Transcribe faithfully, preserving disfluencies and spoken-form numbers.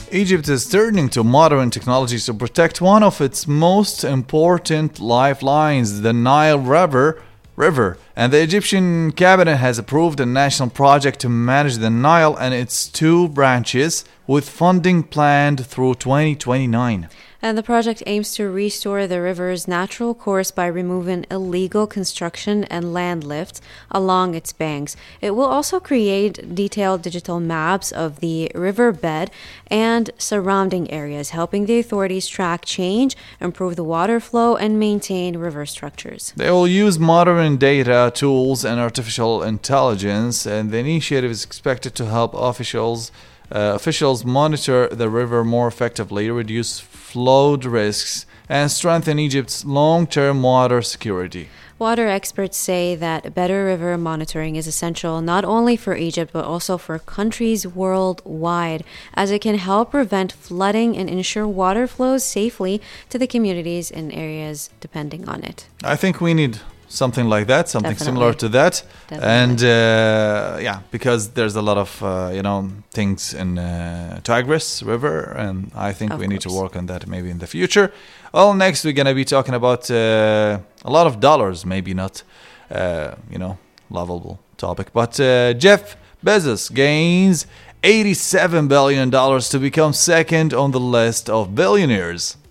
Egypt is turning to modern technologies to protect one of its most important lifelines, the Nile River. River, and the Egyptian cabinet has approved a national project to manage the Nile and its two branches, with funding planned through twenty twenty-nine. And the project aims to restore the river's natural course by removing illegal construction and land lifts along its banks. It will also create detailed digital maps of the riverbed and surrounding areas, helping the authorities track change, improve the water flow, and maintain river structures. They will use modern data, tools, and artificial intelligence, and the initiative is expected to help officials Uh, officials monitor the river more effectively, reduce flood risks, and strengthen Egypt's long-term water security. Water experts say that better river monitoring is essential not only for Egypt but also for countries worldwide, as it can help prevent flooding and ensure water flows safely to the communities and areas depending on it. I think we need something like that, something Definitely. similar to that. Definitely. And uh, yeah, because there's a lot of uh, you know things in uh, Tigris River, and I think Of we need to course. work on that maybe in the future. Well, next we're gonna be talking about uh, a lot of dollars, maybe not uh, you know lovable topic, but uh, Jeff Bezos gains eighty-seven billion dollars to become second on the list of billionaires.